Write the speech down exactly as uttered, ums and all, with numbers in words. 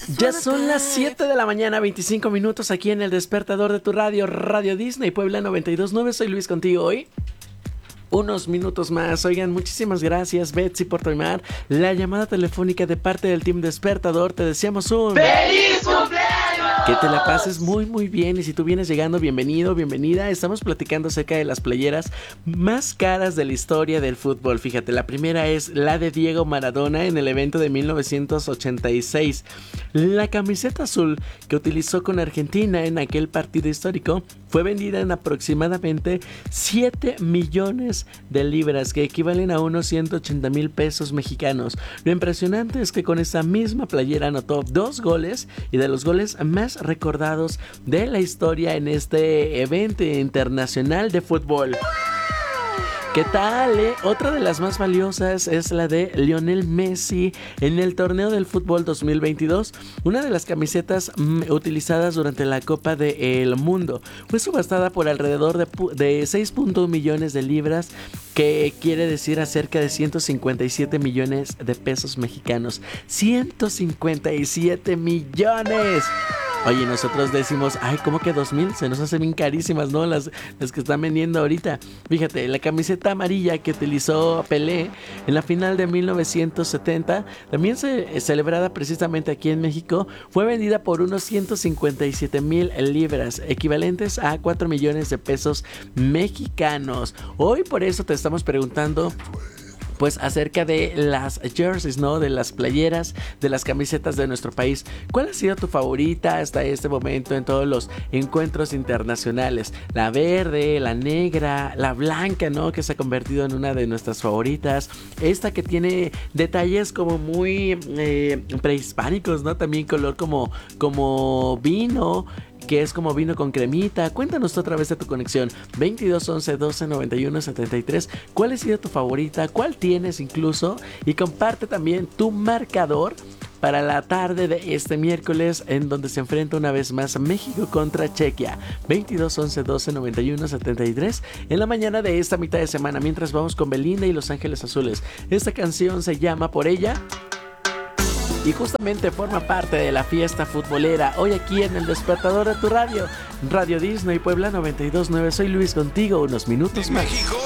Ya son las siete de la mañana, veinticinco minutos aquí en el despertador de tu radio, Radio Disney Puebla noventa y dos punto nueve. Soy Luis contigo hoy. Unos minutos más. Oigan, muchísimas gracias Betsy por tomar la llamada telefónica de parte del Team Despertador. Te deseamos un ¡feliz cumpleaños! Que te la pases muy muy bien. Y si tú vienes llegando, bienvenido, bienvenida. Estamos platicando acerca de las playeras más caras de la historia del fútbol. Fíjate, la primera es la de Diego Maradona en el evento de mil novecientos ochenta y seis. La camiseta azul que utilizó con Argentina en aquel partido histórico fue vendida en aproximadamente siete millones de libras, que equivalen a unos ciento ochenta mil pesos mexicanos. Lo impresionante es que con esa misma playera anotó dos goles, y de los goles más recordados de la historia en este evento internacional de fútbol. ¿Qué tal, eh? Otra de las más valiosas es la de Lionel Messi en el torneo del fútbol dos mil veintidós. Una de las camisetas mm, utilizadas durante la Copa del Mundo fue subastada por alrededor de, de seis punto uno millones de libras, que quiere decir a cerca de ciento cincuenta y siete millones de pesos mexicanos. ¡ciento cincuenta y siete millones! Oye, nosotros decimos, ay, ¿cómo que dos mil? Se nos hacen bien carísimas, ¿no? Las, las que están vendiendo ahorita. Fíjate, la camiseta amarilla que utilizó Pelé en la final de mil novecientos setenta, también se, celebrada precisamente aquí en México, fue vendida por unos ciento cincuenta y siete mil libras, equivalentes a cuatro millones de pesos mexicanos. Hoy por eso te estamos preguntando, pues, acerca de las jerseys, ¿no? De las playeras, de las camisetas de nuestro país. ¿Cuál ha sido tu favorita hasta este momento en todos los encuentros internacionales? La verde, la negra, la blanca, ¿no? Que se ha convertido en una de nuestras favoritas. Esta que tiene detalles como muy eh, prehispánicos, ¿no? También color como, como vino, que es como vino con cremita. Cuéntanos otra vez de tu conexión. veintidós once doce noventa y uno setenta y tres. ¿Cuál ha sido tu favorita? ¿Cuál tienes incluso? Y comparte también tu marcador para la tarde de este miércoles, en donde se enfrenta una vez más México contra Chequia. veintidós once doce noventa y uno setenta y tres. En la mañana de esta mitad de semana, mientras vamos con Belinda y Los Ángeles Azules. Esta canción se llama Por Ella y justamente forma parte de la fiesta futbolera hoy aquí en el despertador de tu radio, Radio Disney Puebla noventa y dos punto nueve. Soy Luis contigo, unos minutos más. México